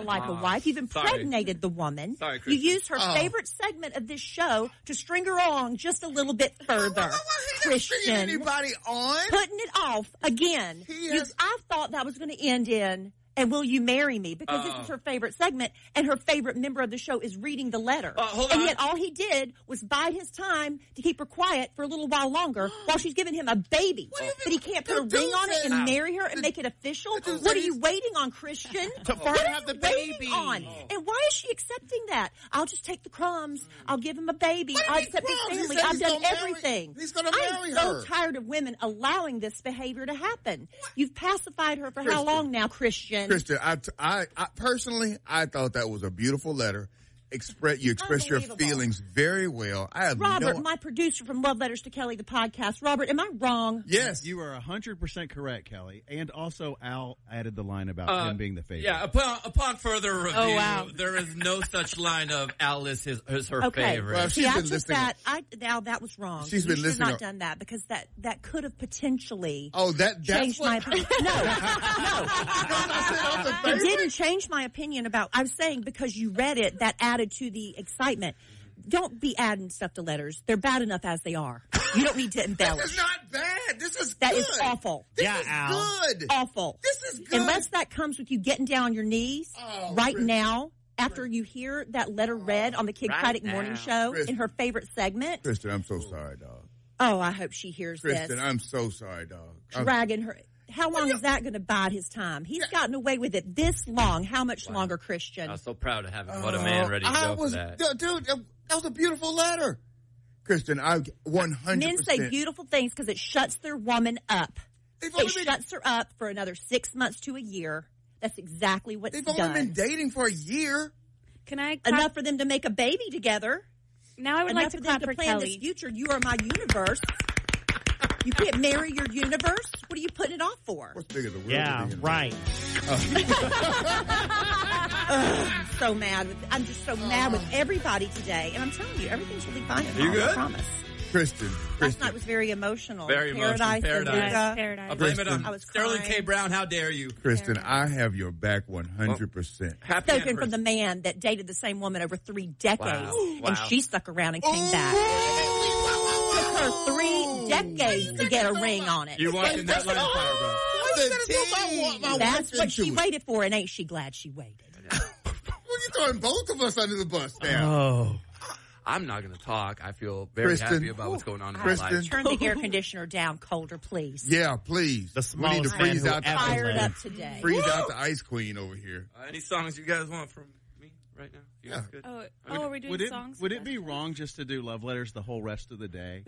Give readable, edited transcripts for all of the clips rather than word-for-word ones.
like a wife. You've impregnated the woman. Sorry, you Kristen. used her favorite segment of this show to string her on just a little bit further. Christian, anybody on? putting it off again. I thought that was going to end in, and will you marry me? Because this is her favorite segment, and her favorite member of the show is reading the letter. And yet all he did was bide his time to keep her quiet for a little while longer while she's giving him a baby. But he can't put a ring on it and marry her and make it official? What are you waiting on, Christian? For her to have the baby. On? And why is she accepting that? I'll just take the crumbs. I'll give him a baby. I'll accept his family. I've done everything. He's going to marry her. I'm so tired of women allowing this behavior to happen. You've pacified her for how long now, Christian? Christian, I personally, I thought that was a beautiful letter. You express your feelings very well. I have Robert, my producer from Love Letters to Kelly, the podcast. Robert, am I wrong? Yes. You are 100% correct, Kelly. And also, Al added the line about him being the favorite. Yeah, upon further review, there is no such line of Al is her favorite. Well, See, I took that. Now that was wrong. She's been listening. You should have not done that because that could have potentially that's changed my opinion. No. It It didn't change my opinion about. I was saying because you read it, that added to the excitement. Don't be adding stuff to letters. They're bad enough as they are. You don't need to embellish. This is not bad. This is That good. is awful. This is good. Awful. This is good. Unless that comes with you getting down on your knees now after you hear that letter read on the Kid Craddock Morning Show in her favorite segment. Kristen, I'm so sorry, dog. Oh, I hope she hears Kristen, this. I'm so sorry, dog. Dragging her. How long is that going to bide his time? He's gotten away with it this long. How much longer, Christian? I was so proud of having what a man ready to go for that. Dude, that was a beautiful letter. Christian, I 100%. Men say beautiful things because it shuts their woman up. It shuts her up for another 6 months to a year. That's exactly what's done. They've only been dating for a year. Can I enough for them to make a baby together? Now I would like to clap for plan Kelly. this future. You are my universe. You can't marry your universe? What are you putting it off for? What's bigger, the world? Yeah, right. So mad. I'm just so mad with everybody today. And I'm telling you, everything's really fine. You good? I promise. Kristen. Last night was very emotional. Very emotional. Paradise. Paradise. I'll blame it I on was Sterling crying. K. Brown. How dare you? Kristen, I have your back 100%. Happy Spoken anniversary. from the man that dated the same woman over 3 decades. Wow. And she stuck around and came back. Took her 3 decades to get a ring on it. You're watching that line fire, bro. That's what she waited for, and ain't she glad she waited? Well, you're throwing both of us under the bus now. Oh. I'm not going to talk. I feel very happy about what's going on in my life. Turn the air conditioner down colder, please. Yeah, please. The we need to smallest freeze man out who the ever Fired lived. up today. freeze out the ice queen over here. Any songs you guys want from me right now? You guys good? Oh, are we doing songs? Would it be wrong just to do love letters the whole rest of the day?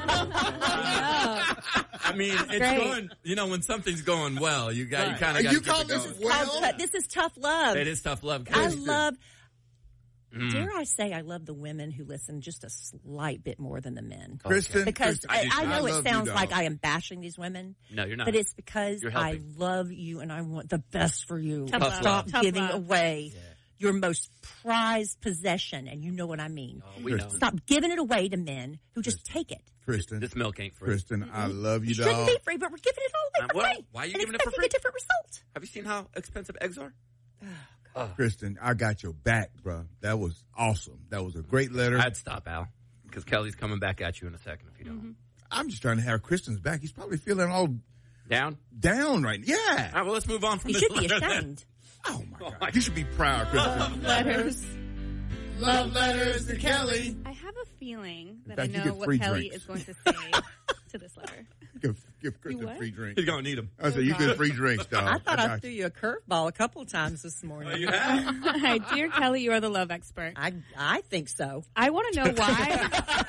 I mean, it's going. You know, when something's going well, you kind of got to You keep call it this going. well? This is tough love. It is tough love. I love. Dare I say I love the women who listen just a slight bit more than the men. Kristen, Because I know I it love sounds you, like dog. I am bashing these women. No, you're not. But it's because You're I helping. love you and I want the best for you. Tough love. Stop Tough giving love. away your most prized possession, and you know what I mean. Oh, we know. Stop giving it away to men who just take it. Kristen, This milk ain't free. Kristen, I love you, It shouldn't dog. be free, but we're giving it all away for Well, free. why are you and giving it for expecting free? a different result. Have you seen how expensive eggs are? Kristen, I got your back, bro. That was awesome. That was a great letter. I'd stop, Al, because Kelly's coming back at you in a second if you don't. I'm just trying to have Kristen's back. He's probably feeling all Down? down right now. All Yeah. right, well, let's move on from You this should be letter then. ashamed. Oh, my God. You should be proud, Kristen. Letters. Love letters to Kelly. I have a feeling that fact, I you know get what free Kelly drinks. is going to say to this letter. Give Kristen what? free drink. He's going to need them. I said, you get free drinks, dog. I thought I got threw you. you a curveball a couple times this morning. You have? Hi, dear Kelly, you are the love expert. I think so. I want to know why.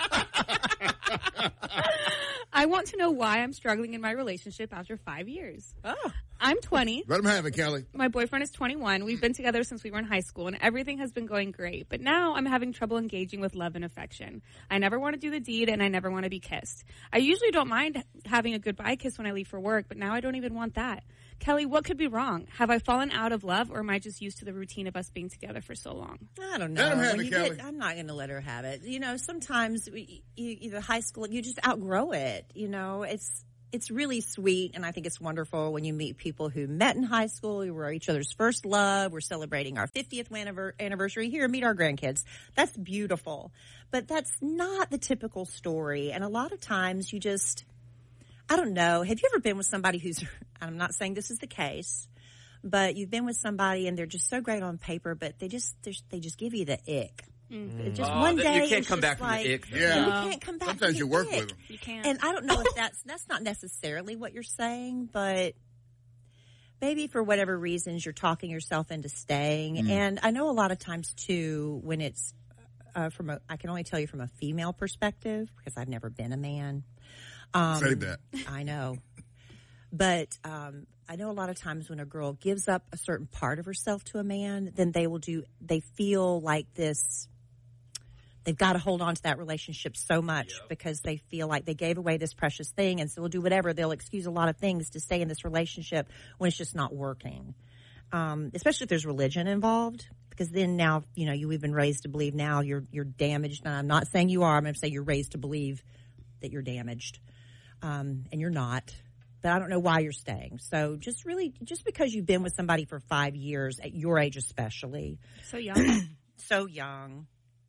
I want to know why I'm struggling in my relationship after 5 years. Oh. I'm 20. Let him have it, Kelly. My boyfriend is 21. We've been together since we were in high school, and everything has been going great. But now I'm having trouble engaging with love and affection. I never want to do the deed, and I never want to be kissed. I usually don't mind having a goodbye kiss when I leave for work, but now I don't even want that. Kelly, what could be wrong? Have I fallen out of love, or am I just used to the routine of us being together for so long? I don't know. Let him have When it, you Kelly. I'm not going to let her have it. You know, sometimes either high school, you just outgrow it. You know, it's really sweet, and I think it's wonderful when you meet people who met in high school, who were each other's first love. We're celebrating our 50th anniversary here. Meet our grandkids. That's beautiful. But that's not the typical story. And a lot of times you just, I don't know. Have you ever been with somebody who's, I'm not saying this is the case, but you've been with somebody and they're just so great on paper, but they just give you the ick. Just one day, you can't come back from the ick. Yeah, you can't come back. Sometimes you work with them. You can't. And I don't know if that's not necessarily what you're saying, but maybe for whatever reasons you're talking yourself into staying. And I know a lot of times too, when it's I can only tell you from a female perspective because I've never been a man. Say that. I know, but I know a lot of times when a girl gives up a certain part of herself to a man, then they feel like this. They've got to hold on to that relationship so much because they feel like they gave away this precious thing, and so they'll do whatever. They'll excuse a lot of things to stay in this relationship when it's just not working, especially if there's religion involved, because then now, we've been raised to believe now you're damaged. And I'm not saying you are. I'm going to say you're raised to believe that you're damaged, and you're not. But I don't know why you're staying. So just because you've been with somebody for 5 years, at your age especially. So young. So young.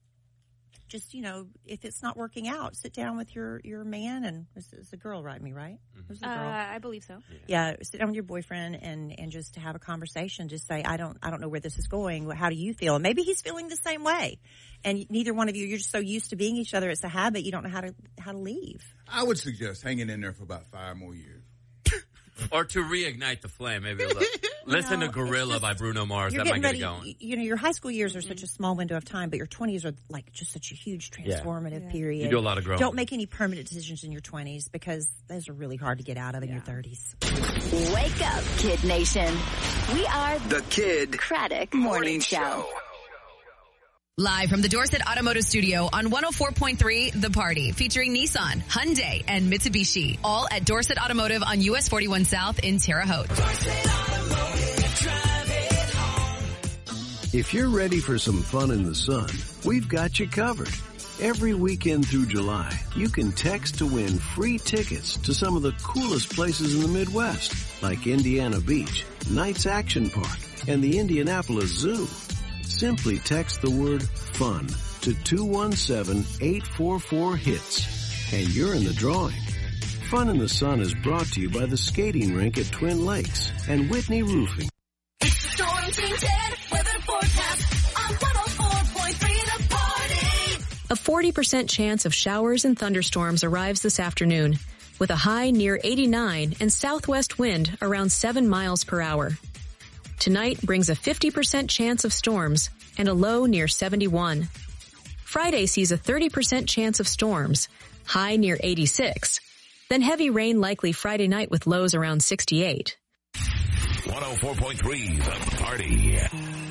Just, if it's not working out, sit down with your man, and it's a girl writing me, right? It was a girl. I believe so. Yeah, sit down with your boyfriend and just have a conversation. Just say, I don't know where this is going. How do you feel? And maybe he's feeling the same way. And neither one of you're just so used to being each other. It's a habit. You don't know how to leave. I would suggest hanging in there for about 5 more years. Or to reignite the flame, maybe. Listen to Gorilla by Bruno Mars. That might get it going. Your high school years are such a small window of time, but your 20s are like just such a huge transformative period. You do a lot of growing. Don't make any permanent decisions in your 20s because those are really hard to get out of in your 30s. Wake up, Kid Nation. We are the Kid Craddock Morning Show. Live from the Dorset Automotive Studio on 104.3 The Party, featuring Nissan, Hyundai, and Mitsubishi. All at Dorset Automotive on US 41 South in Terre Haute. If you're ready for some fun in the sun, we've got you covered. Every weekend through July, you can text to win free tickets to some of the coolest places in the Midwest, like Indiana Beach, Knights Action Park, and the Indianapolis Zoo. Simply text the word FUN to 217-844-HITS, and you're in the drawing. Fun in the Sun is brought to you by the skating rink at Twin Lakes and Whitney Roofing. It's Storm Team 10 weather forecast on 104.3 The Party. A 40% chance of showers and thunderstorms arrives this afternoon, with a high near 89 and southwest wind around 7 miles per hour. Tonight brings a 50% chance of storms and a low near 71. Friday sees a 30% chance of storms, high near 86. Then heavy rain likely Friday night with lows around 68. 104.3 The Party.